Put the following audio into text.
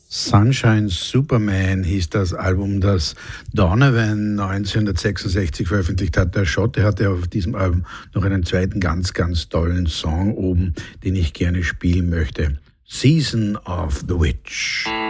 Sunshine Superman hieß das Album, das Donovan 1966 veröffentlicht hat. Der Schotte hatte auf diesem Album noch einen zweiten ganz, ganz tollen Song oben, den ich gerne spielen möchte. Season of the Witch.